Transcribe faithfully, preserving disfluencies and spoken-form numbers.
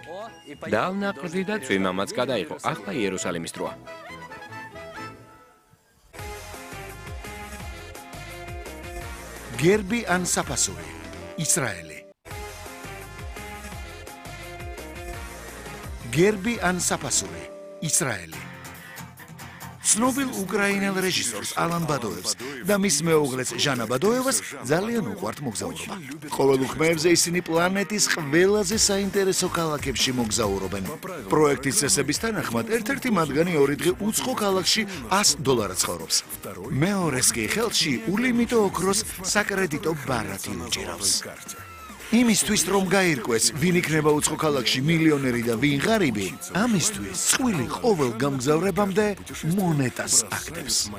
დავნაყრდი და წვიმამაც გადაიღო. ახლა იერუსალიმის დროა. გერბი ან საფასური ისრაელი გერბი ან საფასური ისრაელი ცნობილ უკრაინელ რეჟისორს ალან ბადოევს და მის მეუღლეს ჟანა ბადოევას ძალიან უყვართ მოგზაურობა. ყოველ უქმეებზე ისინი პლანეტის ყველაზე საინტერესო ქალაქებში მოგზაურობენ. პროექტის წესების თანახმად ერთ-ერთი მათგანი ორი დღე უცხო ქალაქში ას დოლარად ცხოვრობს. მეორეს კი ხელში ულიმიტო ოქროს საკრედიტო ბარათი უჭირავს. იმისთვის რომ გაირკვეს, ვინ იქნება უცხო ქალაქში მილიონერი და ვინ ღარიბი, ამისთვის წყვილი ყოველ გამგზავრებამდე მონეტას აკდებს.